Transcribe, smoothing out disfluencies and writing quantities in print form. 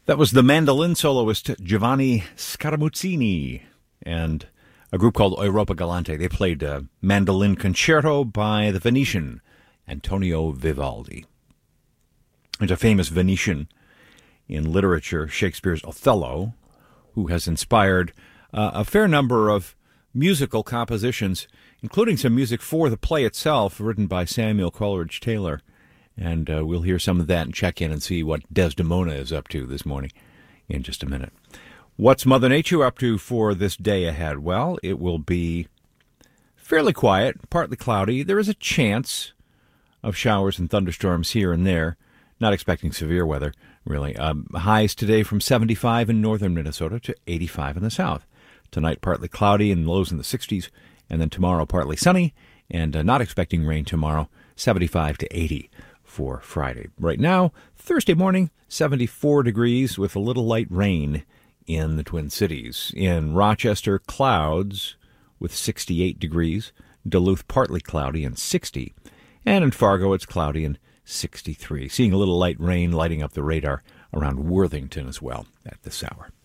That was the mandolin soloist Giovanni Scaramuzzini and a group called Europa Galante. They played a mandolin concerto by the Venetian Antonio Vivaldi. There's a famous Venetian in literature, Shakespeare's Othello, who has inspired a fair number of musical compositions, including some music for the play itself, written by Samuel Coleridge Taylor. And we'll hear some of that and check in and see what Desdemona is up to this morning in just a minute. What's Mother Nature up to for this day ahead? Well, it will be fairly quiet, partly cloudy. There is a chance of showers and thunderstorms here and there. Not expecting severe weather, really. Highs today from 75 in northern Minnesota to 85 in the south. Tonight, partly cloudy and lows in the 60s. And then tomorrow, partly sunny and not expecting rain tomorrow, 75 to 80 for Friday. Right now, Thursday morning, 74 degrees with a little light rain in the Twin Cities. In Rochester, clouds with 68 degrees. Duluth, partly cloudy and 60. And in Fargo, it's cloudy and 63. Seeing a little light rain lighting up the radar around Worthington as well at this hour.